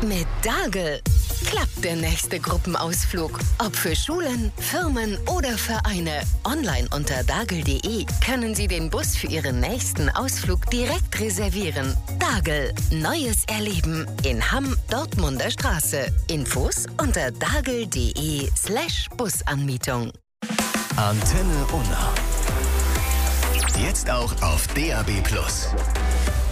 Mit Dagel klappt der nächste Gruppenausflug. Ob für Schulen, Firmen oder Vereine. Online unter dagel.de können Sie den Bus für Ihren nächsten Ausflug direkt reservieren. Dagel. Neues Erleben. In Hamm, Dortmunder Straße. Infos unter dagel.de/Busanmietung. Antenne Unna. Jetzt auch auf DAB+.